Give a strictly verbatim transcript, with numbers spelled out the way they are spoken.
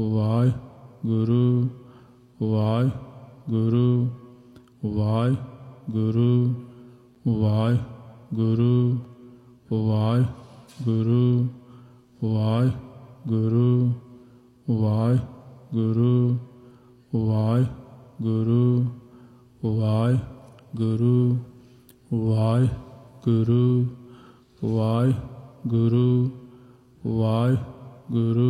Waheguru Waheguru Waheguru Waheguru Waheguru Waheguru Waheguru Waheguru Waheguru Waheguru Waheguru Waheguru